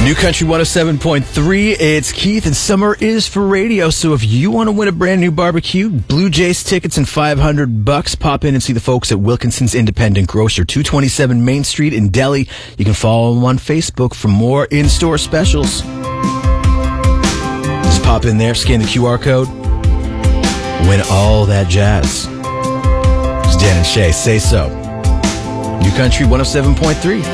New Country 107.3, it's Keith, and summer is for radio, so if you want to win a brand new barbecue, Blue Jays tickets and $500, pop in and see the folks at Wilkinson's Independent Grocer, 227 Main Street in Delhi. You can follow them on Facebook for more in-store specials. Just pop in there, scan the QR code, win all that jazz. It's Dan and Shay, say so. New Country 107.3.